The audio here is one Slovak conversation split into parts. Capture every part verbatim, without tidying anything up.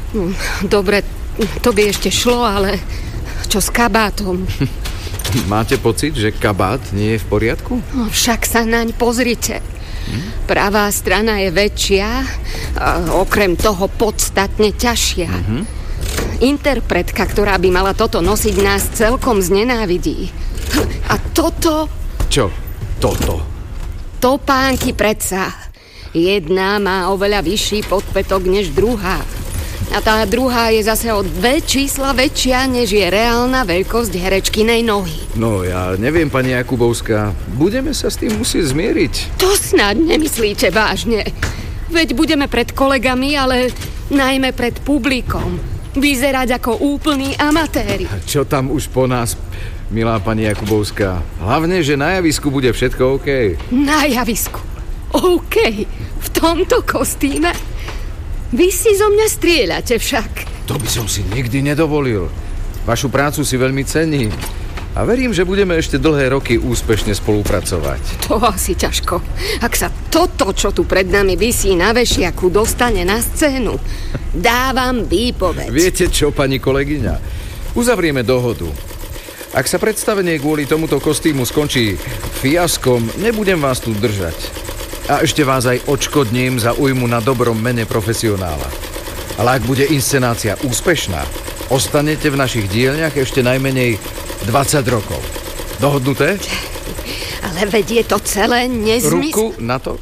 Dobre, to by ešte šlo, ale čo s kabátom? Máte pocit, že kabát nie je v poriadku? No, však sa naň pozrite. Hm? Pravá strana je väčšia, a okrem toho podstatne ťažšia. Mm-hmm. Interpretka, ktorá by mala toto nosiť, nás celkom znenávidí. A toto... Čo? Toto? Topánky predsa. Jedna má oveľa vyšší podpätok než druhá. A tá druhá je zase o dve čísla väčšia, než je reálna veľkosť herečkinej nohy. No, ja neviem, pani Jakubovská. Budeme sa s tým musieť zmieriť. To snad nemyslíte vážne. Veď budeme pred kolegami, ale najmä pred publikom. Vyzerať ako úplní amatéri. A čo tam už po nás, milá pani Jakubovská? Hlavne, že na javisku bude všetko OK. Na javisku? OK. V tomto kostýme? Vy si zo mňa strieľate však. To by som si nikdy nedovolil. Vašu prácu si veľmi cením. A verím, že budeme ešte dlhé roky úspešne spolupracovať. To asi ťažko. Ak sa toto, čo tu pred nami visí na vešiaku, dostane na scénu, dávam výpoveď. Viete čo, pani kolegyňa? Uzavrieme dohodu. Ak sa predstavenie kvôli tomuto kostýmu skončí fiaskom, nebudem vás tu držať. A ešte vás aj odškodním za újmu na dobrom mene profesionála. Ale ak bude inscenácia úspešná, ostanete v našich dielňach ešte najmenej dvadsať rokov. Dohodnuté? Ale veď je to celé nezmysl... Ruku na to?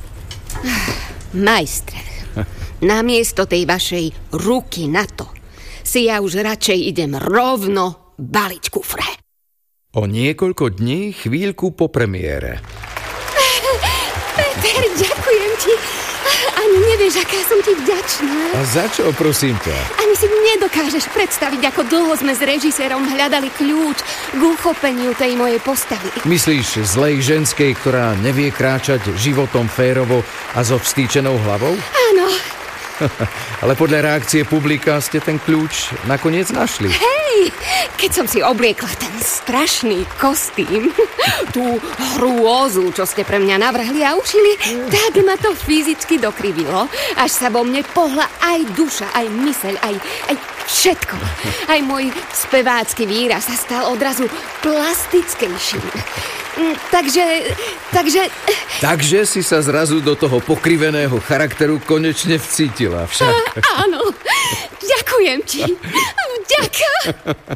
Majstre, namiesto tej vašej ruky na to si ja už radšej idem rovno baliť kufre. O niekoľko dní, chvíľku po premiére. Peter, ďakujem ti. Ani nevieš, aká som ti vďačná. A za čo, prosím ťa? Ani si nedokážeš predstaviť, ako dlho sme s režisérom hľadali kľúč k uchopeniu tej mojej postavy. Myslíš zlej ženskej, ktorá nevie kráčať životom férovo a so vstýčenou hlavou? Áno. Ale podľa reakcie publika ste ten kľúč nakoniec našli. Hej, keď som si obliekla ten strašný kostým, tú hrôzu, čo ste pre mňa navrhli a ušili, tak ma to fyzicky dokrivilo, až sa vo mne pohla aj duša, aj myseľ, aj, aj všetko. Aj môj spevácky výraz sa stal odrazu plastickejším. Takže, takže... Takže si sa zrazu do toho pokriveného charakteru konečne vcítila však. Á, áno, ďakujem ti. Vďaka.